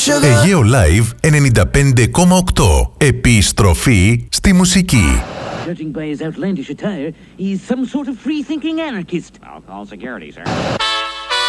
Αιγαίο Live 95,8. Επιστροφή στη μουσική. Judging by his outlandish attire, he's some sort of free-thinking anarchist. I'll call security, sir.